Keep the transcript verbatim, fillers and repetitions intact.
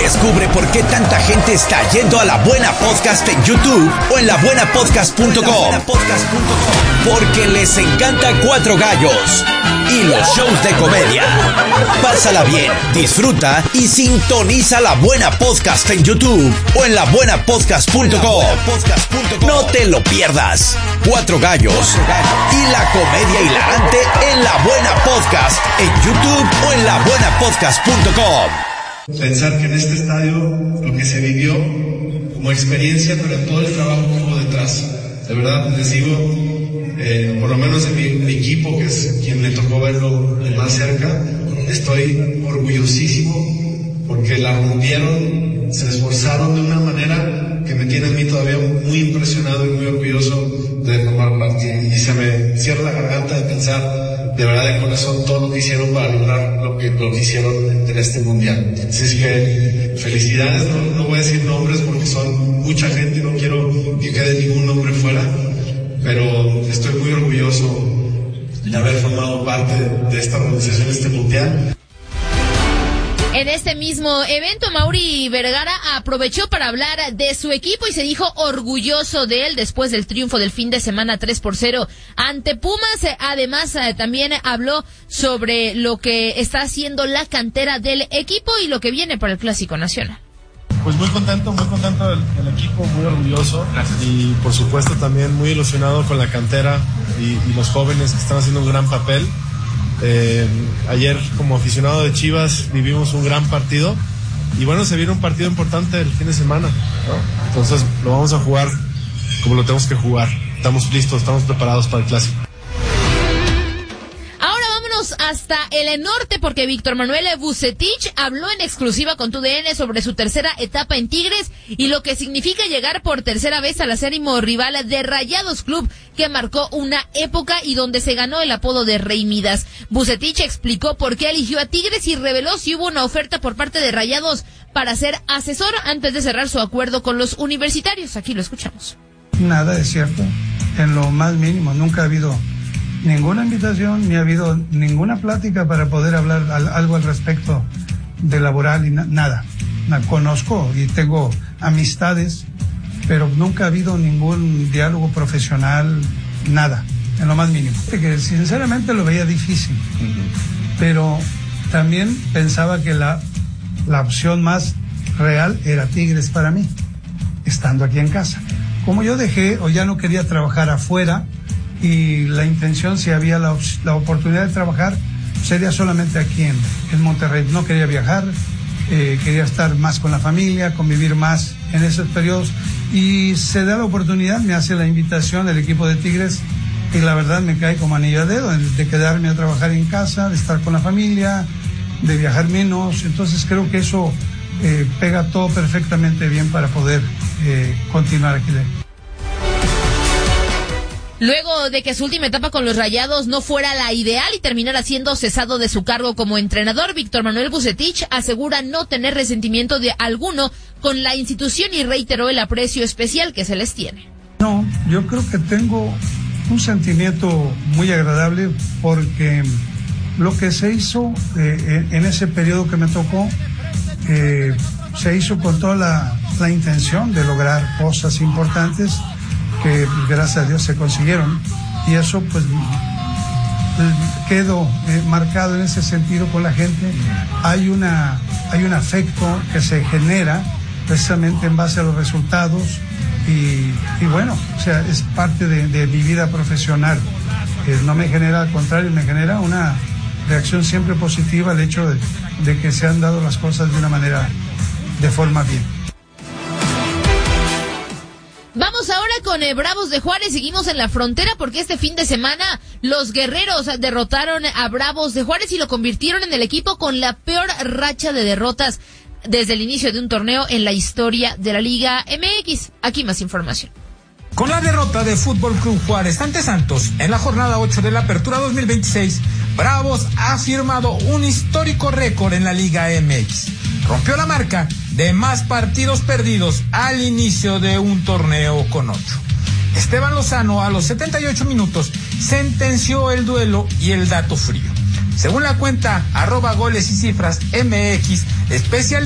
Descubre por qué tanta gente está yendo a La Buena Podcast en YouTube o en la buena podcast punto com. Porque les encanta Cuatro Gallos y los shows de comedia. Pásala bien, disfruta y sintoniza La Buena Podcast en YouTube o en la buena podcast punto com. No te lo pierdas. Cuatro Gallos y la comedia hilarante en La Buena Podcast en YouTube o en la buena podcast punto com. Pensar que en este estadio lo que se vivió como experiencia, pero todo el trabajo que hubo detrás, de verdad les digo, eh, por lo menos en mi, mi equipo, que es quien me tocó verlo de más cerca, estoy orgullosísimo porque la rompieron, se esforzaron de una manera que me tiene a mí todavía muy impresionado y muy orgulloso de formar parte, y se me cierra la garganta de pensar de verdad de corazón todo lo que hicieron para lograr lo que, lo que hicieron en este mundial. Así es que felicidades, no, no voy a decir nombres porque son mucha gente, no quiero que quede ningún nombre fuera, pero estoy muy orgulloso de haber formado parte de esta organización, de este mundial. En este mismo evento, Mauri Vergara aprovechó para hablar de su equipo y se dijo orgulloso de él después del triunfo del fin de semana tres por cero ante Pumas. Además, también habló sobre lo que está haciendo la cantera del equipo y lo que viene para el Clásico Nacional. Pues muy contento, muy contento del, del equipo, muy orgulloso. Gracias. Y por supuesto también muy ilusionado con la cantera y, y los jóvenes que están haciendo un gran papel. Eh, ayer como aficionado de Chivas vivimos un gran partido y bueno, se viene un partido importante el fin de semana, ¿no? Entonces lo vamos a jugar como lo tenemos que jugar. Estamos listos, estamos preparados para el Clásico. Hasta el norte porque Víctor Manuel Vucetich habló en exclusiva con T U D N sobre su tercera etapa en Tigres y lo que significa llegar por tercera vez al acérrimo rival de Rayados, club que marcó una época y donde se ganó el apodo de Rey Midas. Vucetich explicó por qué eligió a Tigres y reveló si hubo una oferta por parte de Rayados para ser asesor antes de cerrar su acuerdo con los universitarios. Aquí lo escuchamos. Nada es cierto, en lo más mínimo, nunca ha habido ninguna invitación, ni ha habido ninguna plática para poder hablar al, algo al respecto de laboral y na, nada. La conozco y tengo amistades, pero nunca ha habido ningún diálogo profesional, nada, en lo más mínimo. Que sinceramente lo veía difícil, uh-huh. Pero también pensaba que la, la opción más real era Tigres para mí, estando aquí en casa. Como yo dejé o ya no quería trabajar afuera, y la intención, si había la, la oportunidad de trabajar, sería solamente aquí en, en Monterrey. No quería viajar, eh, quería estar más con la familia, convivir más en esos periodos, y se da la oportunidad, me hace la invitación el equipo de Tigres, y la verdad me cae como anillo al dedo, de quedarme a trabajar en casa, de estar con la familia, de viajar menos. Entonces creo que eso eh, pega todo perfectamente bien para poder eh, continuar aquí. Luego de que su última etapa con los Rayados no fuera la ideal y terminara siendo cesado de su cargo como entrenador, Víctor Manuel Vucetich asegura no tener resentimiento de alguno con la institución y reiteró el aprecio especial que se les tiene. No, yo creo que tengo un sentimiento muy agradable porque lo que se hizo eh, en ese periodo que me tocó, eh, se hizo con toda la, la intención de lograr cosas importantes que gracias a Dios se consiguieron, y eso pues quedó eh, marcado en ese sentido con la gente. Hay una hay un afecto que se genera precisamente en base a los resultados y, y bueno, o sea, es parte de, de mi vida profesional. Eh, no me genera, al contrario, me genera una reacción siempre positiva el hecho de, de que se han dado las cosas de una manera, de forma bien. Vamos ahora con eh, Bravos de Juárez. Seguimos en la frontera porque este fin de semana los guerreros derrotaron a Bravos de Juárez y lo convirtieron en el equipo con la peor racha de derrotas desde el inicio de un torneo en la historia de la Liga M X. Aquí más información. Con la derrota de Fútbol Club Juárez ante Santos en la jornada ocho de la Apertura dos mil veintiséis, Bravos ha firmado un histórico récord en la Liga M X. Rompió la marca de más partidos perdidos al inicio de un torneo con ocho. Esteban Lozano a los setenta y ocho minutos sentenció el duelo y el dato frío. Según la cuenta arroba goles y cifras M X, especial